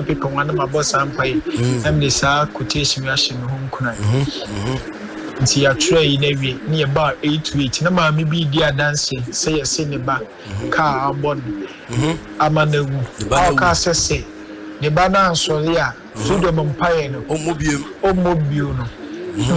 paper one my boss ampai am the sa quotation we ahye me home kuna nti ya tray na wie ne ba 8 to 8 na ma me bi di adanse say say ne ba car abon amanawu aka sese ne ba na ansori a freedom mpaye no omobiem no